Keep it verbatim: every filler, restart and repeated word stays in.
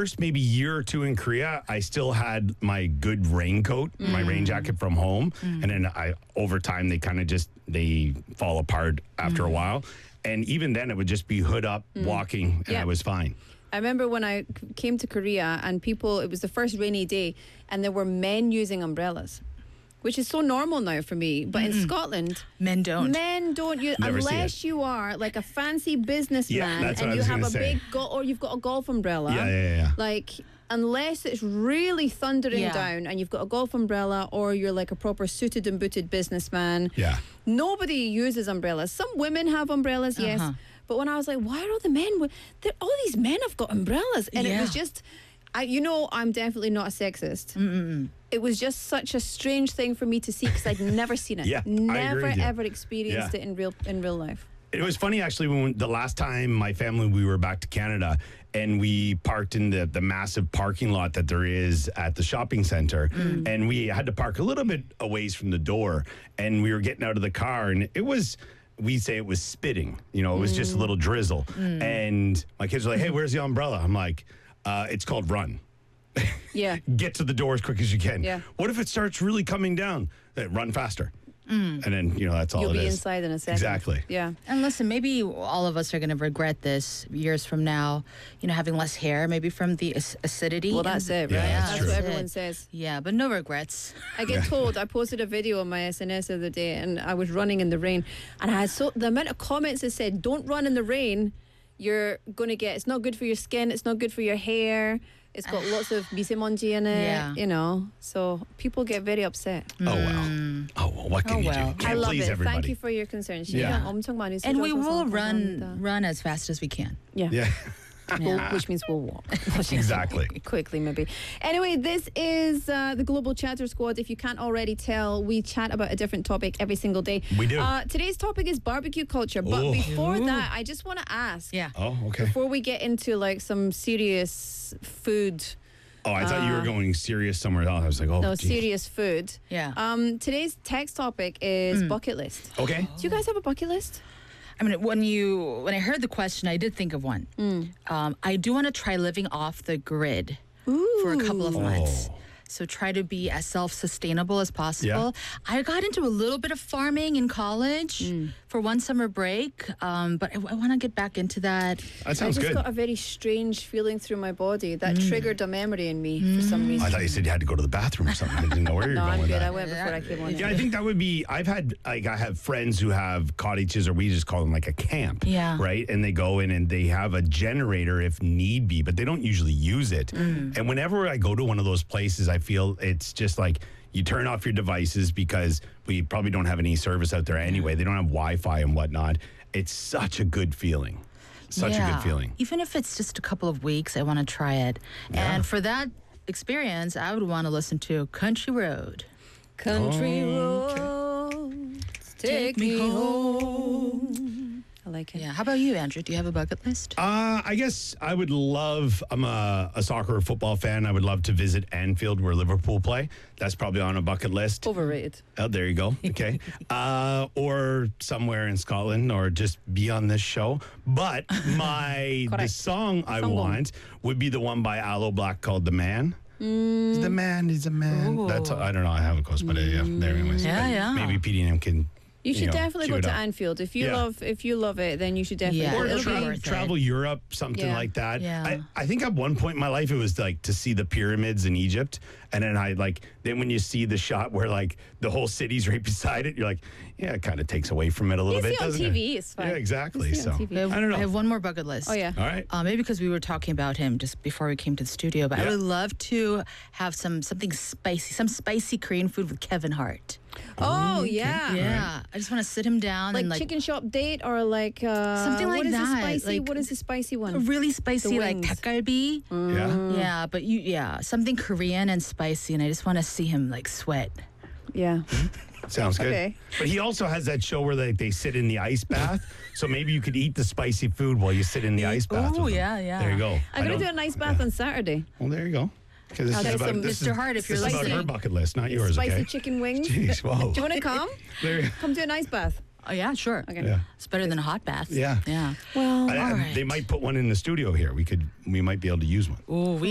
first maybe year or two in Korea, I still had my good raincoat, my rain jacket from home. And then I, over time, they kind of just, they fall apart after a while. And even then, it would just be hood up, walking, and Yeah. I was fine. I remember when I c- came to Korea and people, it was the first rainy day and there were men using umbrellas, which is so normal now for me. But in Scotland, Men don't. men don't use, Never see unless you are like a fancy businessman that's what and I you was have gonna a say. big, go- or you've got a golf umbrella. Yeah, yeah, yeah. Like, unless it's really thundering Yeah. down and you've got a golf umbrella or you're like a proper suited and booted businessman, Yeah. nobody uses umbrellas. Some women have umbrellas, yes. Uh-huh. But when I was like, why are all the men, with, they're- all these men have got umbrellas? And it was Yeah. just, I, you know, I'm definitely not a sexist. Mm-mm. It was just such a strange thing for me to see because I'd never seen it. Yeah, I agree never with you. ever experienced Yeah. it in real in real life. It was funny actually when the last time my family we were back to Canada and we parked in the the massive parking lot that there is at the shopping center and we had to park a little bit a ways from the door and we were getting out of the car and it was we say it was spitting, you know, it was just a little drizzle and my kids were like, "Hey, where's the umbrella?" I'm like, uh, "It's called run." Yeah. Get to the door as quick as you can. Yeah. What if it starts really coming down? Uh, Run faster. And then, you know, that's all You'll it be is. inside in a second. Exactly. Yeah. And listen, maybe all of us are going to regret this years from now, you know, having less hair, maybe from the ac- acidity. Well, that's it, right? Yeah, that's that's true. what That's everyone it. says. Yeah, but no regrets. I get told, I posted a video on my S N S the other day and I was running in the rain and I had so the amount of comments that said, don't run in the rain, you're going to get, it's not good for your skin, it's not good for your hair, it's got lots of misemonji in it, Yeah. you know, so people get very upset. Oh, well. Oh, well, what can Oh, you well. do? Can't I love please it. everybody. Thank you for your concern. Yeah. 시간 엄청 많이 And we 써줘서 will run 감사합니다. run as fast as we can. Yeah. Yeah, We'll- which means we'll walk. exactly. Quickly, maybe. Anyway, this is uh, the Global Chatter Squad. If you can't already tell, we chat about a different topic every single day. We do. Uh, today's topic is barbecue culture. But Oh. before that, I just want to ask. Yeah. Oh, okay. Before we get into like some serious food, Oh, I thought you were going serious somewhere else. I was like, oh, no, geez. serious food. Yeah. Um, today's text topic is bucket list. Okay. Do you guys have a bucket list? I mean, when you when I heard the question, I did think of one. Um, I do want to try living off the grid for a couple of months. Oh. So try to be as self-sustainable as possible. I got into a little bit of farming in college for one summer break, um, but I, I want to get back into that. That I sounds just good. got a very strange feeling through my body that triggered a memory in me for some reason. I thought you said you had to go to the bathroom or something. I didn't know where you were No, going I'm with good. that. I went before I came on. Yeah, I think that would be. I've had like I have friends who have cottages, or we just call them like a camp. Yeah. Right, and they go in and they have a generator if need be, but they don't usually use it. And whenever I go to one of those places, I feel it's just like you turn off your devices because we probably don't have any service out there anyway. They don't have Wi-Fi and whatnot. It's such a good feeling. Such a Yeah. good feeling. Even if it's just a couple of weeks, I want to try it. And for that experience, I would want to listen to Country Road. Country Oh, roads, take me home. I like it. Yeah. How about you, Andrew? Do you have a bucket list? Uh, I guess I would love, I'm a, a soccer or football fan. I would love to visit Anfield where Liverpool play. That's probably on a bucket list. Overrated. Oh, there you go. Okay. uh, or somewhere in Scotland or just be on this show. But my, the Correct. song I Song. want would be the one by Aloe Black called The Man. He's the man, he's a man. Ooh. That's, I don't know how it goes, but uh, yeah, there anyways. Yeah, But yeah. Maybe P D and him can. You should know, definitely cue go it to up. Anfield. If you Yeah. love if you love it, then you should definitely Yeah. go. Or It'll It'll be be- worth it. travel Europe, something Yeah. like that. Yeah. I, I think at one point in my life it was like to see the pyramids in Egypt, and then I like then when you see the shot where like the whole city's right beside it, you're like, yeah, it kind of takes away from it a little You bit, see it on doesn't T V, it? it's fine. Yeah, exactly. You see it So on T V. I, have, I don't know. I have one more bucket list. Oh yeah. All right. Uh, maybe because we were talking about him just before we came to the studio, but I Yeah. would love to have some something spicy, some spicy Korean food with Kevin Hart. Oh yeah. Yeah, I just want to sit him down Like, and like chicken shop date or like uh, Something like what is that, The spicy, like- what is the spicy a one? really spicy like wings. 닭갈비. Yeah. Yeah, but you yeah something Korean and spicy, and I just want to see him like sweat. Yeah. Sounds good. Okay. But he also has that show where they, they sit in the ice bath. So maybe you could eat the spicy food while you sit in the ice bath. Ooh, with him. yeah, yeah. There you go. I'm I gonna know- do a nice bath on Saturday. Well, there you go. Because this I'll is get about some- this Mister is- Hart, if you're this is about listening. her bucket list, not yours. Spicy Okay. chicken wings. Jeez, whoa. Do you want to come? There, Come do a nice bath. Oh yeah, sure. Okay. yeah. It's better than a hot bath. Yeah. Yeah. Well, I- I- all right. They might put one in the studio here. We could. We might be able to use one. Ooh, we